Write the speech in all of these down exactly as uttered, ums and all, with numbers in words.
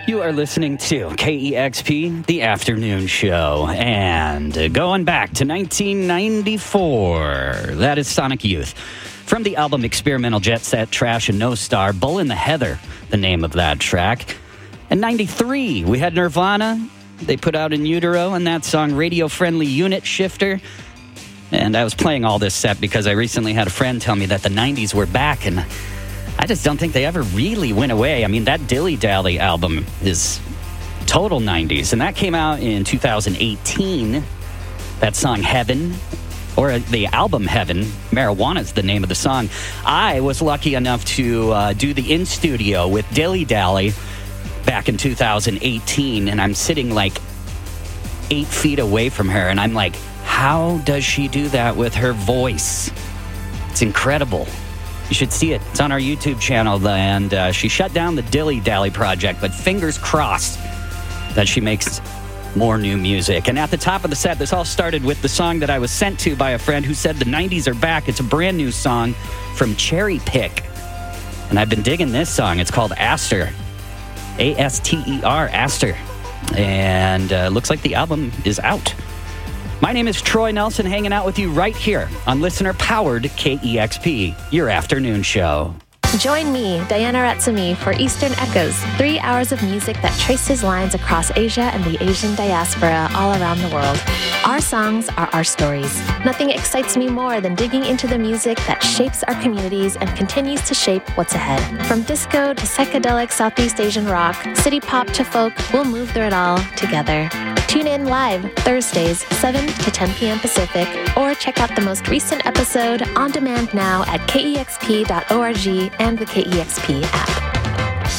You are listening to K E X P, the afternoon show, and going back to nineteen ninety-four, that is Sonic Youth. From the album Experimental Jet Set, Trash and No Star, Bull in the Heather, the name of that track. In ninety-three, we had Nirvana. They put out In Utero, and that song, Radio Friendly Unit Shifter. And I was playing all this set because I recently had a friend tell me that the nineties were back, and I just don't think they ever really went away. I mean, that Dilly Dally album is total nineties, and that came out in two thousand eighteen. That song, Heaven, or the album Heaven, Marijuana is the name of the song. I was lucky enough to uh, do the in-studio with Dilly Dally back in two thousand eighteen, and I'm sitting like eight feet away from her, and I'm like, how does she do that with her voice? It's incredible. You should see it. It's on our YouTube channel, and uh, she shut down the Dilly Dally project, but fingers crossed that she makes more new music. And at the top of the set, this all started with the song that I was sent to by a friend who said the nineties are back. It's a brand new song from Cherry Pick. And I've been digging this song. It's called Aster. A S T E R, Aster. And uh, looks like the album is out. My name is Troy Nelson, hanging out with you right here on listener-powered K E X P, your afternoon show. Join me, Diana Ratsumi, for Eastern Echoes, three hours of music that traces lines across Asia and the Asian diaspora all around the world. Our songs are our stories. Nothing excites me more than digging into the music that shapes our communities and continues to shape what's ahead. From disco to psychedelic Southeast Asian rock, city pop to folk, we'll move through it all together. Tune in live Thursdays, seven to ten p.m. Pacific, or check out the most recent episode on demand now at K E X P dot org and the K E X P app.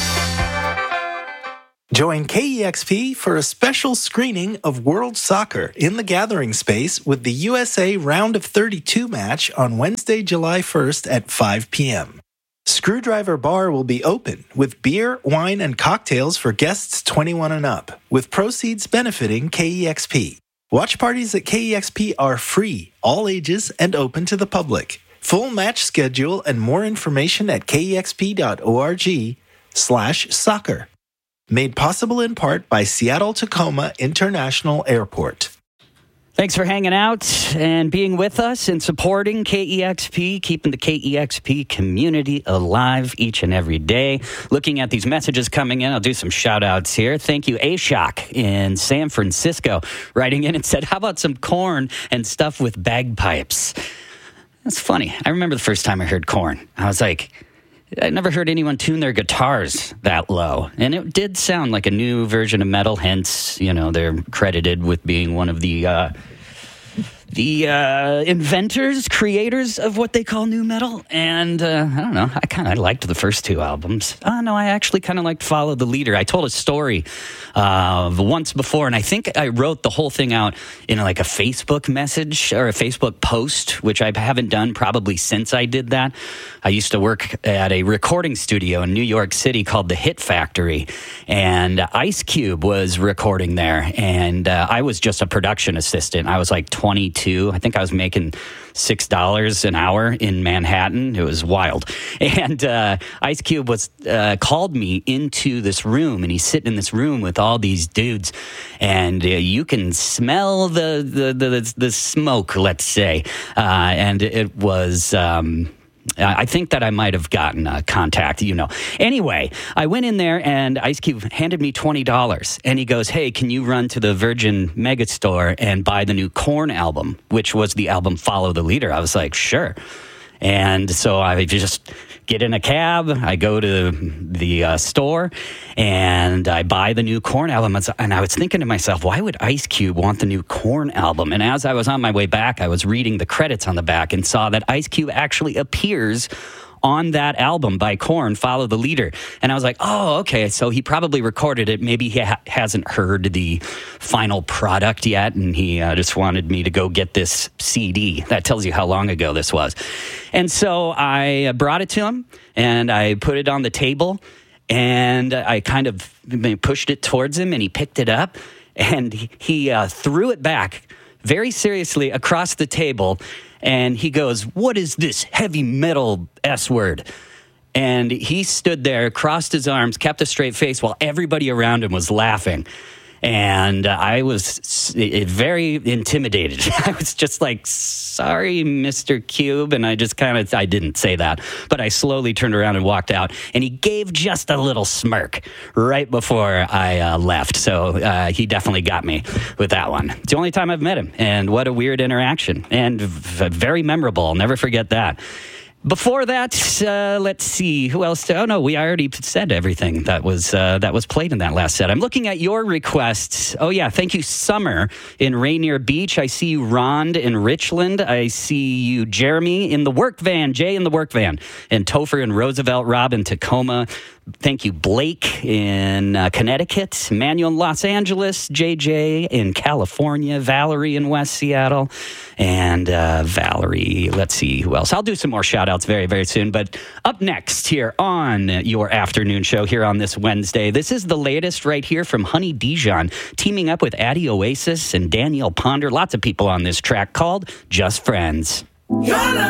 Join K E X P for a special screening of World Soccer in the Gathering Space with the U S A Round of thirty-two match on Wednesday, July first at five p.m. Screwdriver Bar will be open with beer, wine, and cocktails for guests twenty-one and up, with proceeds benefiting K E X P. Watch parties at K E X P are free, all ages, and open to the public. Full match schedule and more information at K E X P dot org slash soccer. Made possible in part by Seattle Tacoma International Airport. Thanks for hanging out and being with us and supporting K E X P, keeping the K E X P community alive each and every day. Looking at these messages coming in, I'll do some shout-outs here. Thank you, Ashok in San Francisco, writing in and said, how about some corn and stuff with bagpipes? That's funny. I remember the first time I heard Korn. I was like, I never heard anyone tune their guitars that low. And it did sound like a new version of metal, hence, you know, they're credited with being one of the uh, the uh, inventors, creators of what they call new metal. And uh, I don't know, I kind of liked the first two albums. Oh, no, I actually kind of liked Follow the Leader. I told a story uh, once before, and I think I wrote the whole thing out in like a Facebook message or a Facebook post, which I haven't done probably since I did that. I used to work at a recording studio in New York City called The Hit Factory, and Ice Cube was recording there, and uh, I was just a production assistant. I was like twenty-two. I think I was making six dollars an hour in Manhattan. It was wild. And uh, Ice Cube was uh, called me into this room, and he's sitting in this room with all these dudes, and uh, you can smell the the the, the smoke, let's say. Uh, and it was. Um, I think that I might have gotten a contact, you know. Anyway, I went in there, and Ice Cube handed me twenty dollars. And he goes, hey, can you run to the Virgin Megastore and buy the new Korn album, which was the album Follow the Leader? I was like, sure. And so I just get in a cab, I go to the uh, store, and I buy the new Korn album. And I was thinking to myself, why would Ice Cube want the new Korn album? And as I was on my way back, I was reading the credits on the back and saw that Ice Cube actually appears on that album by Korn, Follow the Leader. And I was like, oh, okay, so he probably recorded it. Maybe he ha- hasn't heard the final product yet, and he uh, just wanted me to go get this C D. That tells you how long ago this was. And so I brought it to him, and I put it on the table, and I kind of pushed it towards him, and he picked it up, and he, he uh, threw it back very seriously across the table. And he goes, what is this heavy metal S word? And he stood there, crossed his arms, kept a straight face while everybody around him was laughing. And uh, I was uh, very intimidated. I was just like, sorry, Mister Cube. And I just kind of, I didn't say that, but I slowly turned around and walked out. And he gave just a little smirk right before I uh, left. So uh, he definitely got me with that one. It's the only time I've met him. And what a weird interaction. And v- very memorable. I'll never forget that. Before that, uh, let's see, who else? Oh, no, we already said everything that was uh, that was played in that last set. I'm looking at your requests. Oh, yeah, thank you, Summer in Rainier Beach. I see you, Rond in Richland. I see you, Jeremy in the work van, Jay in the work van, and Topher in Roosevelt, Rob in Tacoma. Thank you, Blake in uh, Connecticut, Manuel in Los Angeles, J J in California, Valerie in West Seattle, and uh, Valerie, let's see who else. I'll do some more shout-outs very, very soon. But up next here on your afternoon show here on this Wednesday, this is the latest right here from Honey Dijon, teaming up with Addy Oasis and Danielle Ponder. Lots of people on this track called Just Friends. Your love